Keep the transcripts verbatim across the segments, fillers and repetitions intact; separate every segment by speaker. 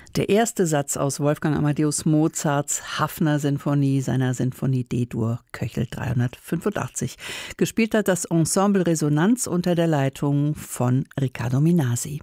Speaker 1: Der erste Satz aus Wolfgang Amadeus Mozarts Haffner-Sinfonie, seiner Sinfonie D-Dur, Köchel dreihundertfünfundachtzig. Gespielt hat das Ensemble Resonanz unter der Leitung von Riccardo Minasi.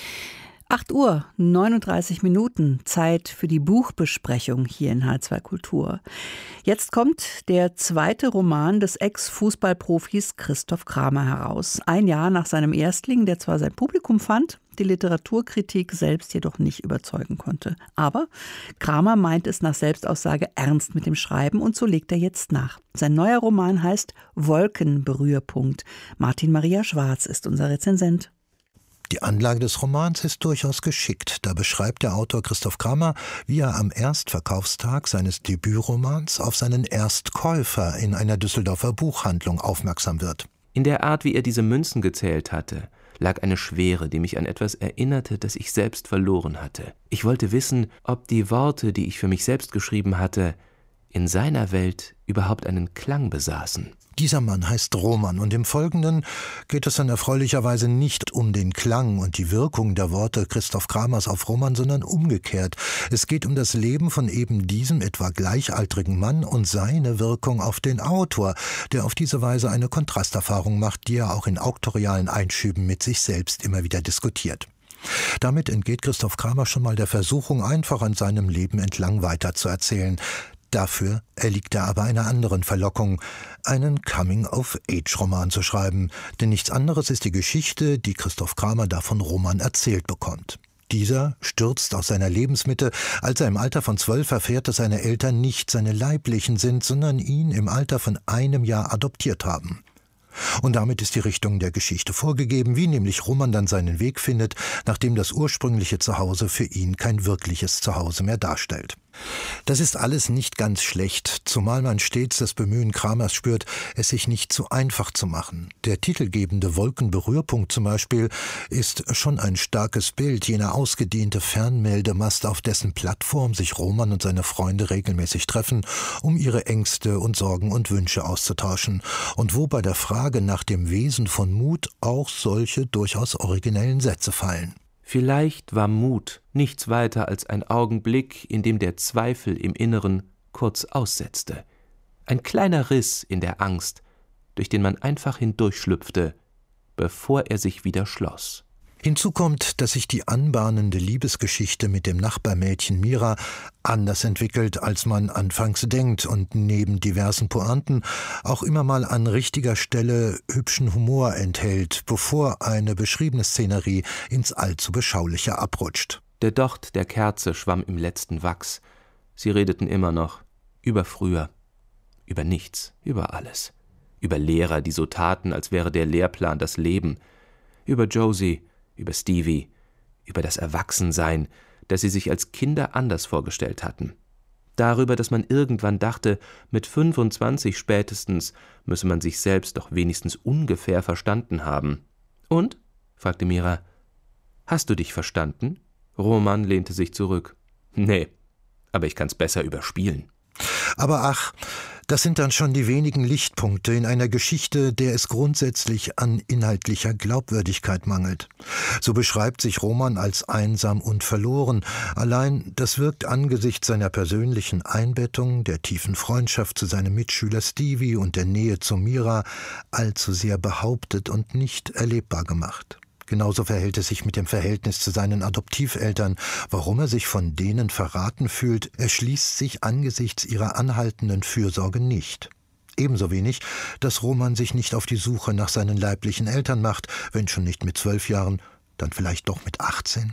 Speaker 1: acht Uhr neununddreißig Minuten, Zeit für die Buchbesprechung hier in H zwei Kultur. Jetzt kommt der zweite Roman des Ex-Fußballprofis Christoph Kramer heraus. Ein Jahr nach seinem Erstling, der zwar sein Publikum fand, die Literaturkritik selbst jedoch nicht überzeugen konnte. Aber Kramer meint es nach Selbstaussage ernst mit dem Schreiben und so legt er jetzt nach. Sein neuer Roman heißt Wolkenberührpunkt. Martin Maria Schwarz ist unser Rezensent.
Speaker 2: Die Anlage des Romans ist durchaus geschickt. Da beschreibt der Autor Christoph Kramer, wie er am Erstverkaufstag seines Debütromans auf seinen Erstkäufer in einer Düsseldorfer Buchhandlung aufmerksam wird.
Speaker 3: In der Art, wie er diese Münzen gezählt hatte, lag eine Schwere, die mich an etwas erinnerte, das ich selbst verloren hatte. Ich wollte wissen, ob die Worte, die ich für mich selbst geschrieben hatte, in seiner Welt überhaupt einen Klang besaßen.
Speaker 2: Dieser Mann heißt Roman und im Folgenden geht es dann erfreulicherweise nicht um den Klang und die Wirkung der Worte Christoph Kramers auf Roman, sondern umgekehrt. Es geht um das Leben von eben diesem etwa gleichaltrigen Mann und seine Wirkung auf den Autor, der auf diese Weise eine Kontrasterfahrung macht, die er auch in auktorialen Einschüben mit sich selbst immer wieder diskutiert. Damit entgeht Christoph Kramer schon mal der Versuchung, einfach an seinem Leben entlang weiterzuerzählen. Dafür erliegt er aber einer anderen Verlockung, einen Coming-of-Age-Roman zu schreiben. Denn nichts anderes ist die Geschichte, die Christoph Kramer da von Roman erzählt bekommt. Dieser stürzt aus seiner Lebensmitte, als er im Alter von zwölf erfährt, dass seine Eltern nicht seine Leiblichen sind, sondern ihn im Alter von einem Jahr adoptiert haben. Und damit ist die Richtung der Geschichte vorgegeben, wie nämlich Roman dann seinen Weg findet, nachdem das ursprüngliche Zuhause für ihn kein wirkliches Zuhause mehr darstellt. Das ist alles nicht ganz schlecht, zumal man stets das Bemühen Kramers spürt, es sich nicht zu einfach zu machen. Der titelgebende Wolkenberührpunkt zum Beispiel ist schon ein starkes Bild, jener ausgedehnte Fernmeldemast, auf dessen Plattform sich Roman und seine Freunde regelmäßig treffen, um ihre Ängste und Sorgen und Wünsche auszutauschen und wo bei der Frage nach dem Wesen von Mut auch solche durchaus originellen Sätze fallen.
Speaker 3: Vielleicht war Mut nichts weiter als ein Augenblick, in dem der Zweifel im Inneren kurz aussetzte. Ein kleiner Riss in der Angst, durch den man einfach hindurchschlüpfte, bevor er sich wieder schloss.
Speaker 2: Hinzu kommt, dass sich die anbahnende Liebesgeschichte mit dem Nachbarmädchen Mira anders entwickelt, als man anfangs denkt und neben diversen Pointen auch immer mal an richtiger Stelle hübschen Humor enthält, bevor eine beschriebene Szenerie ins allzu Beschauliche abrutscht.
Speaker 3: Der Docht der Kerze schwamm im letzten Wachs. Sie redeten immer noch über früher, über nichts, über alles, über Lehrer, die so taten, als wäre der Lehrplan das Leben, über Josie, über Stevie, über das Erwachsensein, das sie sich als Kinder anders vorgestellt hatten. Darüber, dass man irgendwann dachte, mit fünfundzwanzig spätestens müsse man sich selbst doch wenigstens ungefähr verstanden haben. »Und?« fragte Mira. »Hast du dich verstanden?« Roman lehnte sich zurück. »Nee, aber ich kann's besser überspielen.«
Speaker 2: Aber ach, das sind dann schon die wenigen Lichtpunkte in einer Geschichte, der es grundsätzlich an inhaltlicher Glaubwürdigkeit mangelt. So beschreibt sich Roman als einsam und verloren. Allein das wirkt angesichts seiner persönlichen Einbettung, der tiefen Freundschaft zu seinem Mitschüler Stevie und der Nähe zu Mira allzu sehr behauptet und nicht erlebbar gemacht. Genauso verhält es sich mit dem Verhältnis zu seinen Adoptiveltern. Warum er sich von denen verraten fühlt, erschließt sich angesichts ihrer anhaltenden Fürsorge nicht. Ebenso wenig, dass Roman sich nicht auf die Suche nach seinen leiblichen Eltern macht, wenn schon nicht mit zwölf Jahren, dann vielleicht doch mit achtzehn.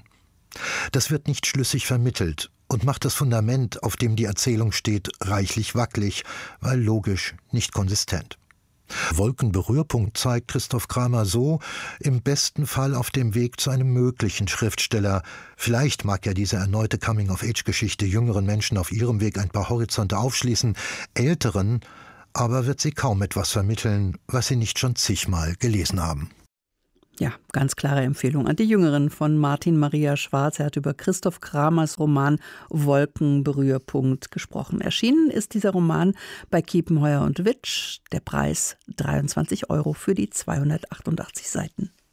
Speaker 2: Das wird nicht schlüssig vermittelt und macht das Fundament, auf dem die Erzählung steht, reichlich wackelig, weil logisch nicht konsistent. Wolkenberührpunkt zeigt Christoph Kramer so im besten Fall auf dem Weg zu einem möglichen Schriftsteller. Vielleicht mag ja diese erneute Coming-of-Age-Geschichte jüngeren Menschen auf ihrem Weg ein paar Horizonte aufschließen, älteren aber wird sie kaum etwas vermitteln, was sie nicht schon zigmal gelesen haben.
Speaker 1: Ja, ganz klare Empfehlung an die Jüngeren von Martin Maria Schwarz. Er hat über Christoph Kramers Roman Wolkenberührpunkt gesprochen. Erschienen ist dieser Roman bei Kiepenheuer und Witsch. Der Preis dreiundzwanzig Euro für die zweihundertachtundachtzig Seiten.